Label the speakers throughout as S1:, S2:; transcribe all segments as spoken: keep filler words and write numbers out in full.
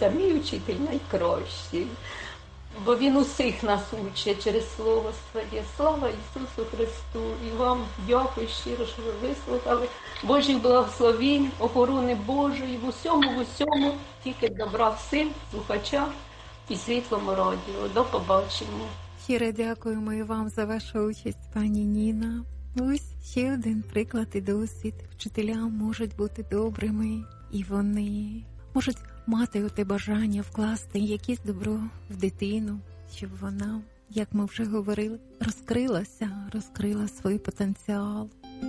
S1: дивіться, мій учитель найкращий, бо він усіх нас учить через Слово Своє. Слава Ісусу Христу! І вам дякую щиро, що ви вислухали. Божих благословінь, охорони Божої, в усьому, в усьому, тільки добра всім слухачам і світлому радіо. До побачення.
S2: Щиро дякуємо і вам за вашу участь, пані Ніна. Ось ще один приклад і досвід. Вчителя можуть бути добрими, і вони можуть мати оте бажання вкласти якесь добро в дитину, щоб вона, як ми вже говорили, розкрилася, розкрила свій потенціал.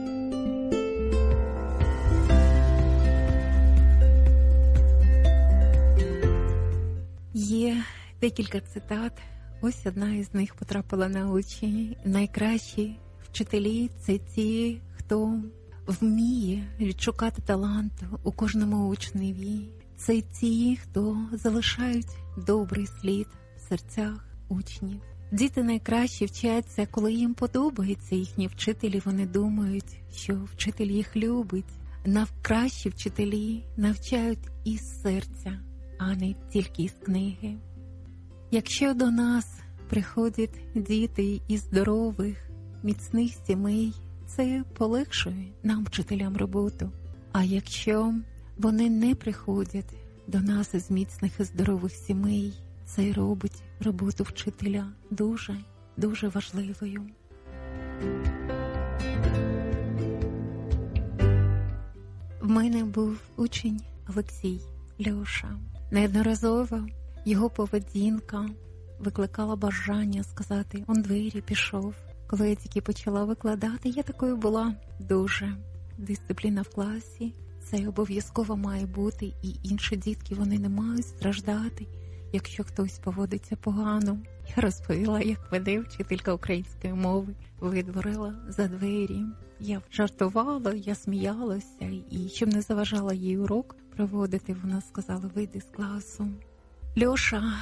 S2: Є декілька цитат. Ось одна із них потрапила на очі. Найкращі вчителі – це ті, хто вміє відшукати талант у кожному учневі. Це ті, хто залишають добрий слід в серцях учнів. Діти найкраще вчаться, коли їм подобається їхні вчителі. Вони думають, що вчитель їх любить. Найкращі вчителі навчають із серця, а не тільки із книги. Якщо до нас приходять діти із здорових, міцних сімей, це полегшує нам, вчителям, роботу. А якщо вони не приходять до нас із міцних і здорових сімей, це робить роботу вчителя дуже, дуже важливою. В мене був учень Олексій Льоша. Неодноразово його поведінка викликала бажання сказати: «Он двері пішов». Коли я тільки почала викладати, я такою була дуже. Дисципліна в класі – це обов'язково має бути, і інші дітки, вони не мають страждати, якщо хтось поводиться погано. Я розповіла, як мене вчителька української мови видворила за двері. Я жартувала, я сміялася, і щоб не заважала їй урок проводити, вона сказала: «Вийди з класу». Льоша,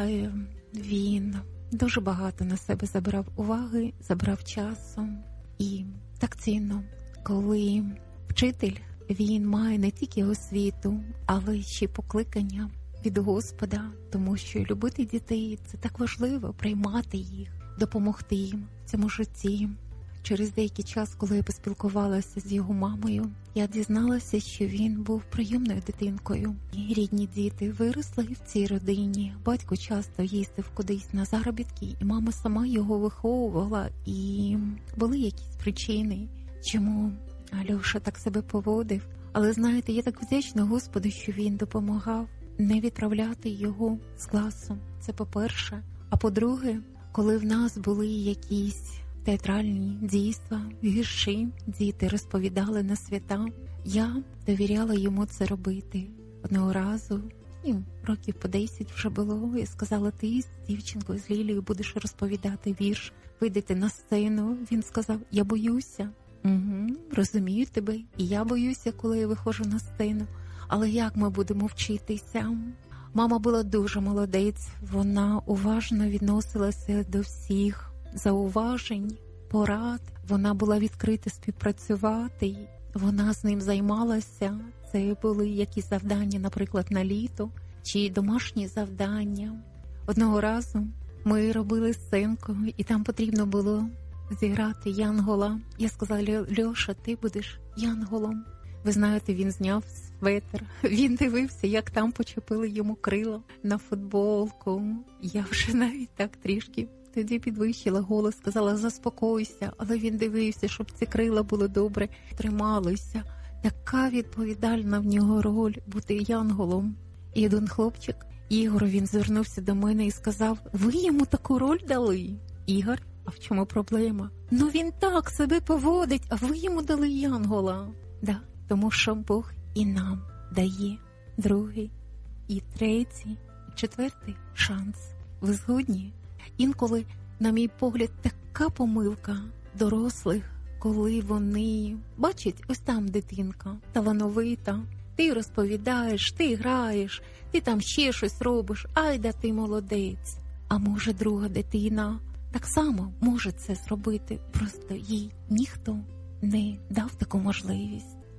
S2: він дуже багато на себе забрав уваги, забрав часу. І так цінно, коли вчитель, він має не тільки освіту, але ще покликання від Господа, тому що любити дітей – це так важливо, приймати їх, допомогти їм в цьому житті. Через деякий час, коли я поспілкувалася з його мамою, я дізналася, що він був прийомною дитинкою. І рідні діти виросли в цій родині. Батько часто їздив кудись на заробітки, і мама сама його виховувала. І були якісь причини, чому Льоша так себе поводив. Але, знаєте, я так вдячна Господу, що він допомагав не відправляти його з класу. Це по-перше. А по-друге, коли в нас були якісь театральні дійства, вірші, діти розповідали на свята, я довіряла йому це робити. Одного разу, і років по десять вже було, я сказала: «Ти з дівчинкою, з Лілією будеш розповідати вірш, вийдете на сцену». Він сказав: «Я боюся». «Угу, розумію тебе, і я боюся, коли я виходжу на сцену. Але як ми будемо вчитися?» Мама була дуже молодець, вона уважно відносилася до всіх зауважень, порад. Вона була відкрита співпрацювати, вона з ним займалася. Це були якісь завдання, наприклад, на літо, чи домашні завдання. Одного разу ми робили сценку, і там потрібно було зіграти Янгола. Я сказала: «Льоша, ти будеш Янголом». Ви знаєте, він зняв светр, він дивився, як там почепили йому крила на футболку. Я вже навіть так трішки тоді підвищила голос, сказала: «Заспокойся», але він дивився, щоб ці крила були добре трималися. Така відповідальна в нього роль бути янголом. І один хлопчик, Ігор, він звернувся до мене і сказав: «Ви йому таку роль дали?» «Ігор, а в чому проблема?» «Ну він так себе поводить, а ви йому дали янгола». Да, тому що Бог і нам дає другий, і третій, і четвертий шанс. Ви згодні? Інколи, на мій погляд, така помилка дорослих, коли вони бачать, ось там дитинка талановита, ти розповідаєш, ти граєш, ти там ще щось робиш, ай да ти молодець. А може друга дитина так само може це зробити, просто їй ніхто не дав таку можливість.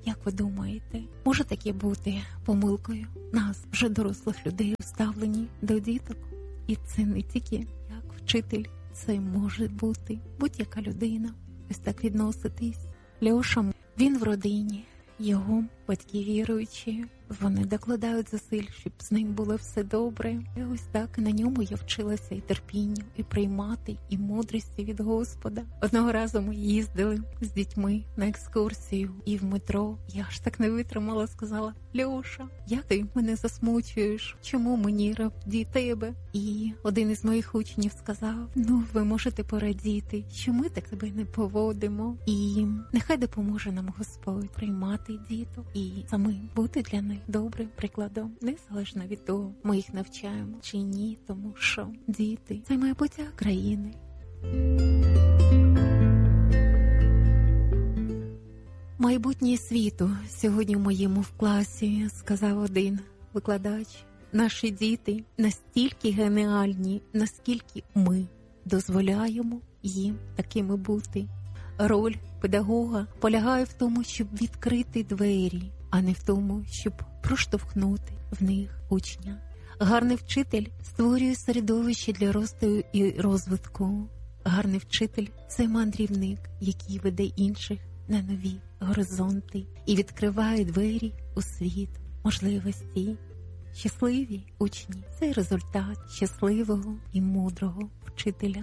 S2: Як ви думаєте, може таке бути помилкою нас, вже дорослих людей, ставлені до діток? І це не тільки як вчитель, це може бути будь-яка людина. Ось так відноситись. Льоша, він в родині, його батьки віруючі, вони докладають зусиль, щоб з ним було все добре. І ось так на ньому я вчилася і терпінню, і приймати, і мудрості від Господа. Одного разу ми їздили з дітьми на екскурсію і в метро. Я ж так не витримала, сказала: Льоша, як ти мене засмучуєш? Чому мені раді тебе? І один із моїх учнів сказав: ну, ви можете порадіти, що ми так тебе не поводимо. І нехай допоможе нам Господь приймати діток і самим бути для них добрим прикладом, незалежно від того, ми їх навчаємо чи ні, тому що діти – це майбуття країни. Майбутнє світу сьогодні в моєму в класі, сказав один викладач. Наші діти настільки геніальні, наскільки ми дозволяємо їм такими бути. Роль педагога полягає в тому, щоб відкрити двері, а не в тому, щоб проштовхнути в них учня. Гарний вчитель створює середовище для росту і розвитку. Гарний вчитель – це мандрівник, який веде інших на нові горизонти і відкриває двері у світ можливостей. Щасливі учні – це результат щасливого і мудрого вчителя.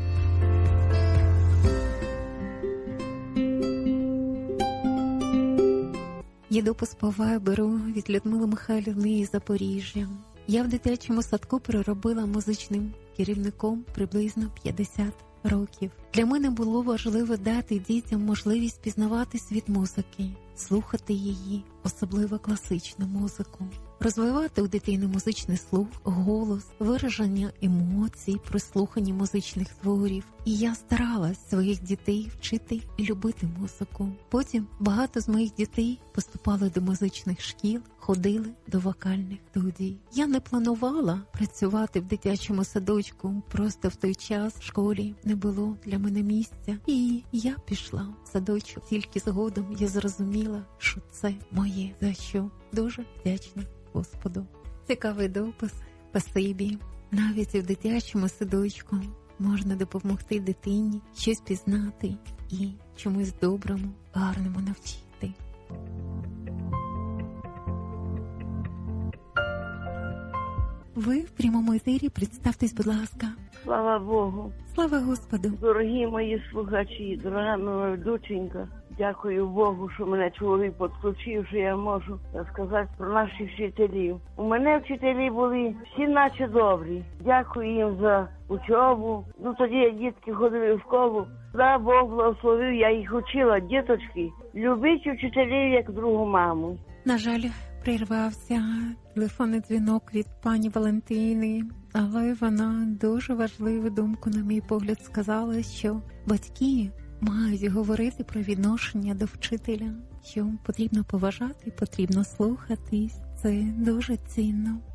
S2: Я допуск поваю беру від Людмили Михайлівни із Запоріжжя. Я в дитячому садку переробила музичним керівником приблизно п'ятдесят років. Для мене було важливо дати дітям можливість пізнавати світ музики, слухати її, особливо класичну музику, розвивати у дитини музичний слух, голос, вираження емоцій при слуханні музичних творів. І я старалась своїх дітей вчити і любити музику. Потім багато з моїх дітей поступали до музичних шкіл, ходили до вокальних студій. Я не планувала працювати в дитячому садочку, просто в той час в школі не було для мене місця. І я пішла в садочок. Тільки згодом я зрозуміла, що це моє, за що дуже вдячна Господу. Цікавий допис. Спасибі. Навіть і в дитячому садочку можна допомогти дитині щось пізнати і чомусь доброму, гарному навчити. Ви в прямому ефірі, представтесь, будь ласка.
S3: Слава Богу.
S2: Слава Господу.
S3: Дорогі мої слухачі, дорога моя доченька, дякую Богу, що мене чоловік підключив, що я можу сказати про наших вчителів. У мене вчителі були всі наче добрі. Дякую їм за учобу. Ну тоді як дітки ходили в школу. Да, Бог благословив, я їх учила, діточки, любіть вчителів як другу маму.
S2: На жаль, прервався телефонний дзвінок від пані Валентини, але вона дуже важливу думку, на мій погляд, сказала, що батьки мають говорити про відношення до вчителя, що потрібно поважати, потрібно слухатись. Це дуже цінно.